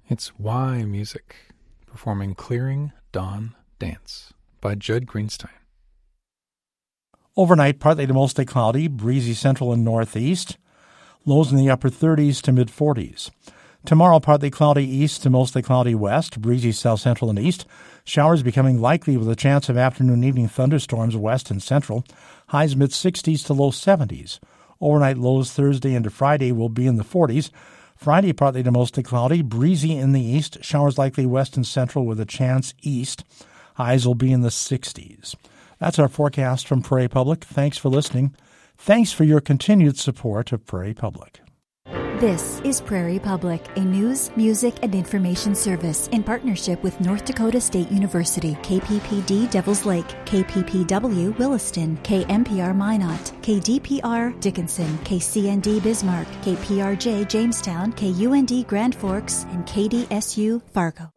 It's Why Music, performing Clearing Dawn Dance by Judd Greenstein. Overnight, partly to mostly cloudy, breezy central and northeast. Lows in the upper 30s to mid-40s. Tomorrow, partly cloudy east to mostly cloudy west, breezy south central and east. Showers becoming likely with a chance of afternoon and evening thunderstorms west and central. Highs mid-60s to low 70s. Overnight lows Thursday into Friday will be in the 40s. Friday, partly to mostly cloudy, breezy in the east. Showers likely west and central with a chance east. Highs will be in the 60s. That's our forecast from Prairie Public. Thanks for listening. Thanks for your continued support of Prairie Public. This is Prairie Public, a news, music, and information service in partnership with North Dakota State University, KPPD Devils Lake, KPPW Williston, KMPR Minot, KDPR Dickinson, KCND Bismarck, KPRJ Jamestown, KUND Grand Forks, and KDSU Fargo.